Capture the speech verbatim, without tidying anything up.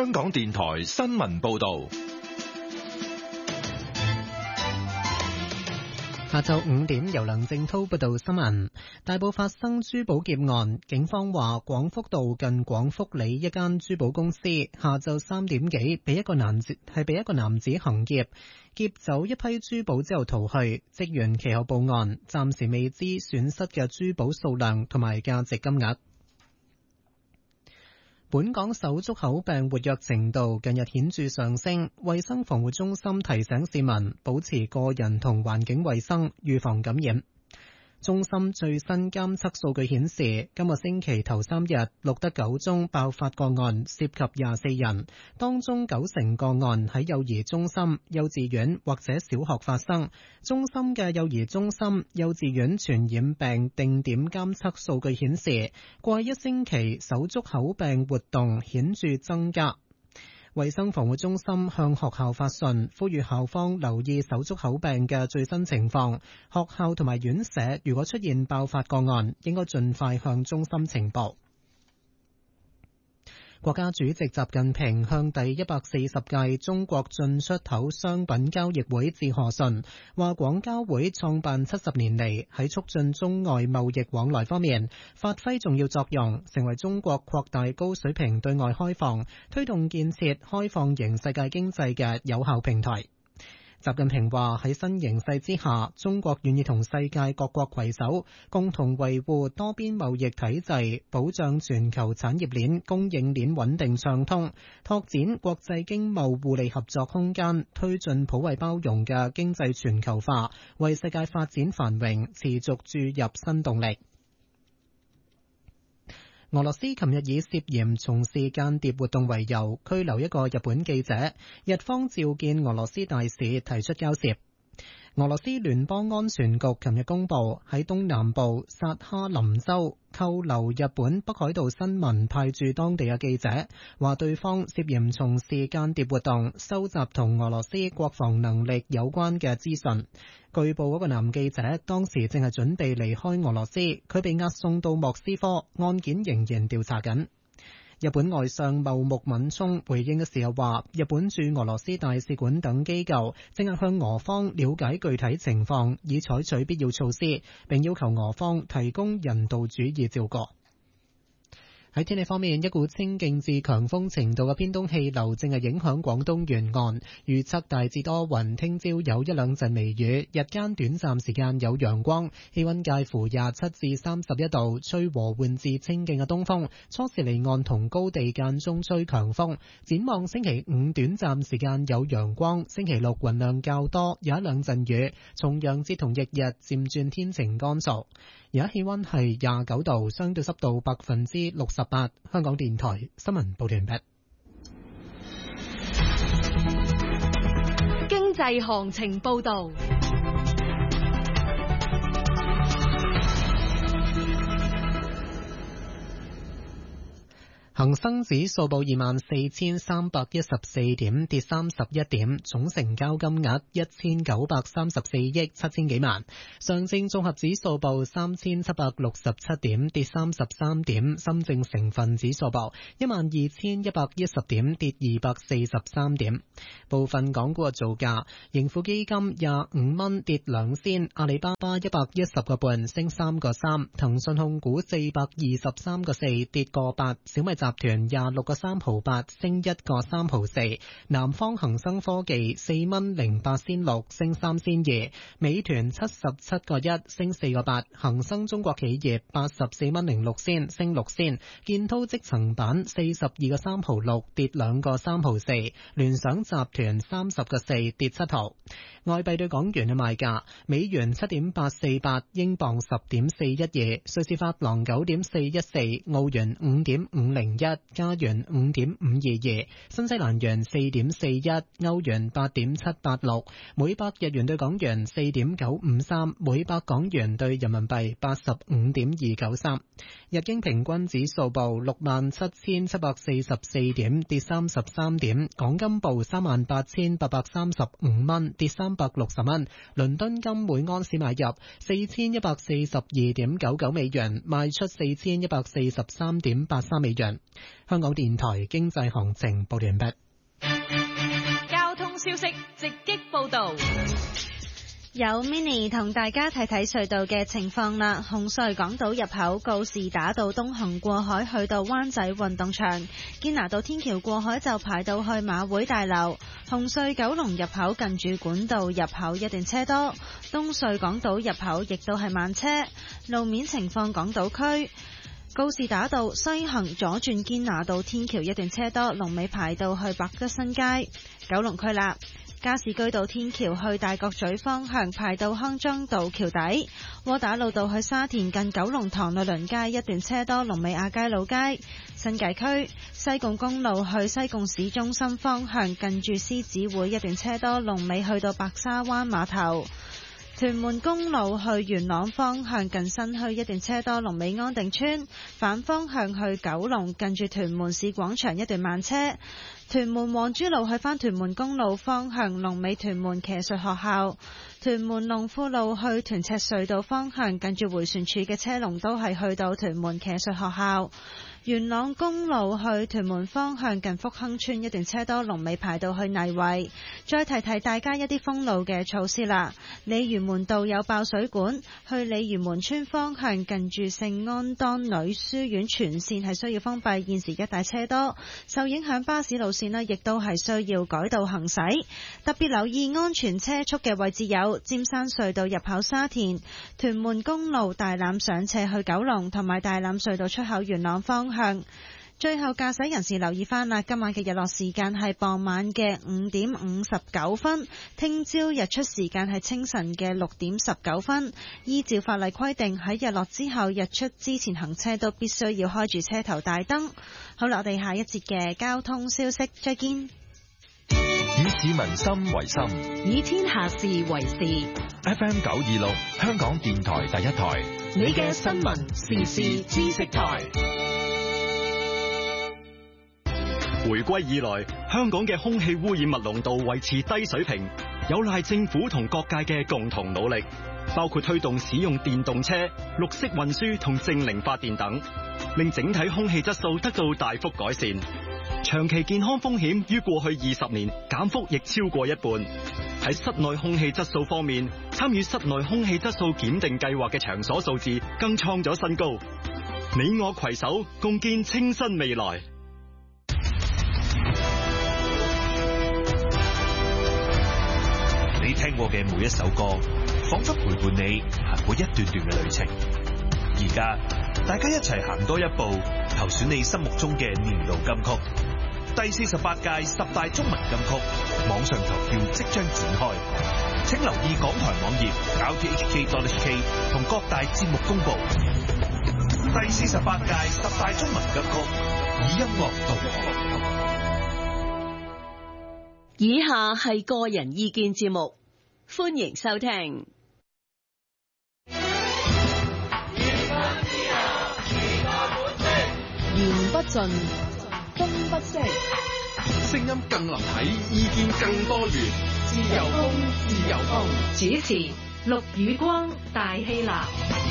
香港電台新聞報道。 下晝五點，由梁正濤報道新聞。大埔發生珠寶劫案，警方話廣福道近廣福里一間珠寶公司下晝三點幾，被一個男子係被一個男子行劫，劫走一批珠寶之後逃去。職員其後報案，暫時未知損失嘅珠寶數量同埋價值金額。本港手足口病活躍程度近日顯著上升，衛生防護中心提醒市民保持個人同環境衛生，預防感染。中心最新監測數據顯示，今個星期頭三日錄得九宗爆發個案，涉及廿四人，當中九成個案喺幼兒中心、幼稚園或者小學發生。中心嘅幼兒中心、幼稚園傳染病定點監測數據顯示，過去一星期手足口病活動顯著增加。衛生防護中心向學校發信，呼籲校方留意手足口病嘅最新情況。學校同埋院舍如果出現爆發個案，應該盡快向中心呈報。國家主席習近平向第一百四十屆中國進出口商品交易會致賀信，話廣交會創辦七十年嚟，喺促進中外貿易往來方面發揮重要作用，成為中國擴大高水平對外開放、推動建設開放型世界經濟嘅有效平台。習近平話，喺新形勢之下，中國願意同世界各國攜手，共同維護多邊貿易體制，保障全球產業鏈、供應鏈穩定暢通，拓展國際經貿互利合作空間，推進普惠包容嘅經濟全球化，為世界發展繁榮持續注入新動力。俄羅斯琴日以涉嫌從事間諜活動為由拘留一個日本記者，日方召見俄羅斯大使提出交涉。俄羅斯聯邦安全局琴日公布，喺東南部薩哈林州扣留日本北海道新聞派駐當地嘅記者，話對方涉嫌從事間諜活動，收集同俄羅斯國防能力有關嘅資訊。據報嗰個男記者當時正係準備離開俄羅斯，佢被押送到莫斯科，案件仍然調查緊。日本外相茂木敏充回應嘅時候話，日本駐俄羅斯大使館等機構正係向俄方了解具體情況，以採取必要措施，並要求俄方提供人道主義照顧。喺天氣方面，一股清勁至強風程度嘅偏東氣流正係影響廣東沿岸，預測大致多雲，聽朝有一兩陣微雨，日間短暫時間有陽光，氣溫介乎廿七至三十一度，吹和緩至清勁嘅東風，初時離岸同高地間中吹強風。展望星期五短暫時間有陽光，星期六雲量較多，有一兩陣雨，重陽節同翌日漸轉天晴乾燥。而家氣溫係廿九度，相對濕度百分之六十八。香港電台新聞報道完畢。 經濟行情報道。 恒生指數報二萬四千三百一十四點，跌三十一點，總成交金額一千九百三十四億七千幾萬。上證綜合指數報三千七百六十七點，跌三十三點。深證成分指數報一萬二千一百一十點，跌二百四十三點。部分港股嘅造價，盈富基金廿五蚊跌兩仙，阿里巴巴一百一十個半升三個三，騰訊控股四百二十三個四跌個八，小米集團廿六個三毫八升一個三毫四，南方恒生科技四蚊零八仙六升三仙二，美團七十七個一升四個八，恒生中國企業八十四蚊零六仙升六仙，建滔積層板四十二個三毫六跌兩個三毫四，聯想集團三十個四跌七毫。外幣對港元嘅賣價，美元七點八四八，英鎊十點四一二，瑞士法郎九點四一四，澳元五點五零一，加元五點五二二，新西蘭元四點四一，歐元八點七八六，每百日元對港元四點九五三，每百港元對人民幣八十五點二九三。日經平均指數報六萬七千七百四十四點，跌三十三點。港金報三萬八千八百三十五蚊，跌三百六十蚊。倫敦金每安士買入四千一百四十二點九九美元，賣出四千一百四十三點八三美元。 香港電台經濟行情報完畢。 交通消息直擊報道。 有 Mini 同大家睇睇隧道嘅情況啦。紅隧港島入口告士打道東行過海去到灣仔運動場，堅拿道天橋過海就排到去馬會大樓。紅隧九龍入口近住管道入口一段車多，東隧港島入口亦都係慢車。路面情況，港島區告士打道西行左轉堅拿道天橋一段車多，龍尾排到去百德新街。九龍區啦，加士居道天橋去大角咀方向排到康莊道橋底，窩打老道去沙田近九龍塘律倫街一段車多，龍尾亞皆老街。新界區西貢公路去西貢市中心方向近住獅子會一段車多，龍尾去到白沙灣碼頭。屯門公路去元朗方向近新墟一段車多，龍尾安定村。反方向去九龍近住屯門市廣場一段慢車。屯門黃珠路去返屯門公路方向，龍尾屯門騎術學校。屯門龍富路去屯赤隧道方向近住迴旋處嘅車龍都係去到屯門騎術學校。元朗公路去屯門方向近福亨村一段車多，龍尾排到去泥圍。再提提大家一啲封路嘅措施啦。鯉魚門道有爆水管，去鯉魚門村方向近住聖安當女書院全線係需要封閉，現時一帶車多，受影響巴士路線呢亦都係需要改道行駛。特別留意安全車速嘅位置有尖山隧道入口沙田、屯門公路大欖上斜去九龍，同埋大欖隧道出口元朗方向。最後駕駛人士留意翻啦，今晚嘅日落時間係傍晚嘅五點五十九分，聽朝日出時間係清晨嘅六點十九分。依照法例規定，喺日落之後日出之前行車都必須要開住車頭大燈。好啦，我哋下一節嘅交通消息再見。 以市民心為心， 以天下事為事。 F M 九二六，香港電台第一台， 你嘅新聞時事知識台。 回歸以來，香港嘅空氣污染物濃度維持低水平，有賴政府同各界嘅共同努力，包括推動使用電動車、綠色運輸同淨零發電等，令整體空氣質素得到大幅改善。長期健康風險於過去二十年減幅亦超過一半。喺室內空氣質素方面，參與室內空氣質素檢定計劃嘅場所數字更創咗新高。你我攜手共建清新未來。 你聽過嘅每一首歌，仿佛陪伴你行過一段段嘅旅程。而家大家一齊行多一步，投選你心目中嘅年度金曲。第四十八屆十大中文金曲網上投票即將展開，請留意港台網頁 r t h k dot h k 同各大節目公布。第四十八屆十大中文金曲，以音樂導航。 以下係個人意見節目，歡迎收聽。 言不盡，風不息， 聲音更立體，意見更多元。 自由風，自由風。主持：陸宇光、大希臘。